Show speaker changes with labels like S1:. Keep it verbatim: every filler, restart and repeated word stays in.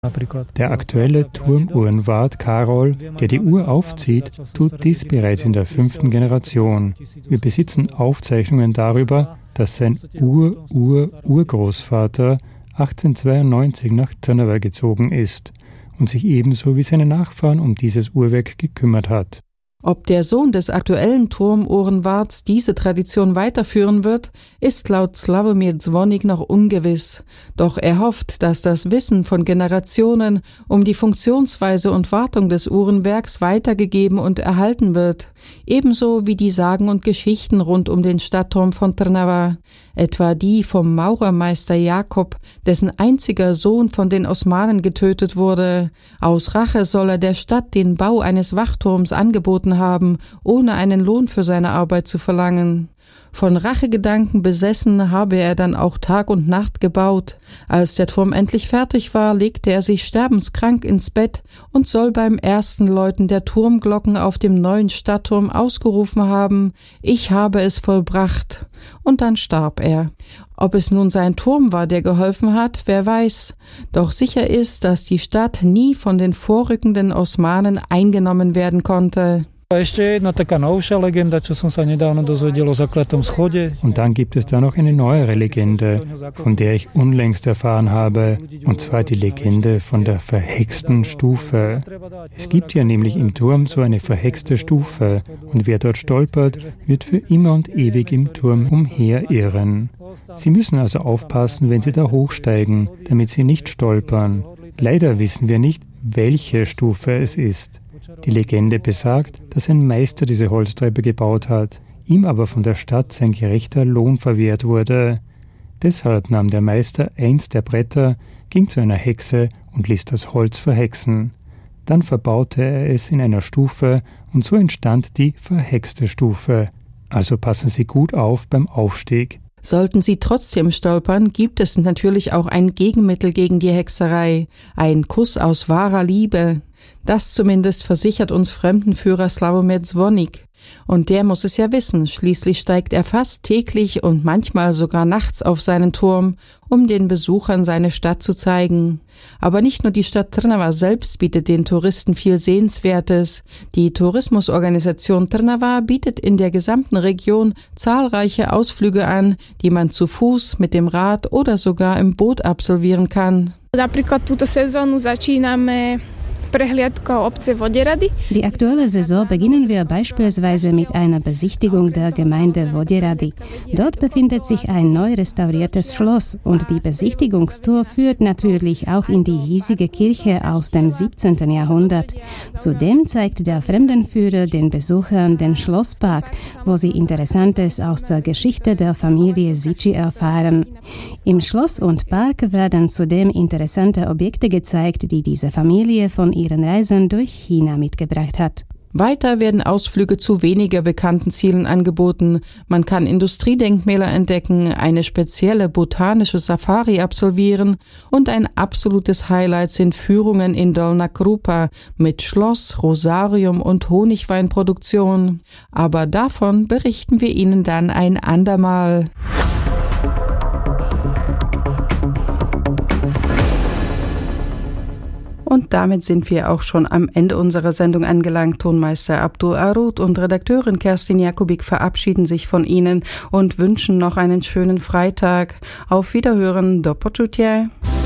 S1: Der aktuelle Turmuhrenwart Karol, der die Uhr aufzieht, tut dies bereits in der fünften Generation. Wir besitzen Aufzeichnungen darüber, dass sein Ur-Ur-Urgroßvater achtzehnhundertzweiundneunzig nach Trnava gezogen ist und sich ebenso wie seine Nachfahren um dieses Uhrwerk gekümmert hat.
S2: Ob der Sohn des aktuellen Turmuhrenwarts diese Tradition weiterführen wird, ist laut Sławomir Dzwonik noch ungewiss. Doch er hofft, dass das Wissen von Generationen um die Funktionsweise und Wartung des Uhrenwerks weitergegeben und erhalten wird, ebenso wie die Sagen und Geschichten rund um den Stadtturm von Trnava, etwa die vom Maurermeister Jakob, dessen einziger Sohn von den Osmanen getötet wurde. Aus Rache soll er der Stadt den Bau eines Wachturms angeboten haben, ohne einen Lohn für seine Arbeit zu verlangen. Von Rachegedanken besessen habe er dann auch Tag und Nacht gebaut. Als der Turm endlich fertig war, legte er sich sterbenskrank ins Bett und soll beim ersten Läuten der Turmglocken auf dem neuen Stadtturm ausgerufen haben: Ich habe es vollbracht. Und dann starb er. Ob es nun sein Turm war, der geholfen hat, wer weiß. Doch sicher ist, dass die Stadt nie von den vorrückenden Osmanen eingenommen werden konnte.
S1: Und dann gibt es da noch eine neuere Legende, von der ich unlängst erfahren habe, und zwar die Legende von der verhexten Stufe. Es gibt ja nämlich im Turm so eine verhexte Stufe, und wer dort stolpert, wird für immer und ewig im Turm umherirren. Sie müssen also aufpassen, wenn Sie da hochsteigen, damit Sie nicht stolpern. Leider wissen wir nicht, welche Stufe es ist. Die Legende besagt, dass ein Meister diese Holztreppe gebaut hat, ihm aber von der Stadt sein gerechter Lohn verwehrt wurde. Deshalb nahm der Meister eins der Bretter, ging zu einer Hexe und ließ das Holz verhexen. Dann verbaute er es in einer Stufe und so entstand die verhexte Stufe. Also passen Sie gut auf beim Aufstieg.
S2: Sollten Sie trotzdem stolpern, gibt es natürlich auch ein Gegenmittel gegen die Hexerei, ein Kuss aus wahrer Liebe. Das zumindest versichert uns Fremdenführer Sławomir Dzwonik. Und der muss es ja wissen, schließlich steigt er fast täglich und manchmal sogar nachts auf seinen Turm, um den Besuchern seine Stadt zu zeigen. Aber nicht nur die Stadt Trnava selbst bietet den Touristen viel Sehenswertes. Die Tourismusorganisation Trnava bietet in der gesamten Region zahlreiche Ausflüge an, die man zu Fuß, mit dem Rad oder sogar im Boot absolvieren kann.
S3: Napríklad túto sezónu začíname
S4: Die aktuelle Saison beginnen wir beispielsweise mit einer Besichtigung der Gemeinde Voděrady. Dort befindet sich ein neu restauriertes Schloss und die Besichtigungstour führt natürlich auch in die hiesige Kirche aus dem siebzehnten Jahrhundert. Zudem zeigt der Fremdenführer den Besuchern den Schlosspark, wo sie Interessantes aus der Geschichte der Familie Zichy erfahren. Im Schloss und Park werden zudem interessante Objekte gezeigt, die diese Familie von ihren Reisen durch China mitgebracht hat.
S2: Weiter werden Ausflüge zu weniger bekannten Zielen angeboten. Man kann Industriedenkmäler entdecken, eine spezielle botanische Safari absolvieren und ein absolutes Highlight sind Führungen in Dolna Krupa mit Schloss, Rosarium und Honigweinproduktion. Aber davon berichten wir Ihnen dann ein andermal. Und damit sind wir auch schon am Ende unserer Sendung angelangt. Tonmeister Abdul Arud und Redakteurin Kerstin Jakubik verabschieden sich von Ihnen und wünschen noch einen schönen Freitag. Auf Wiederhören, do počutia.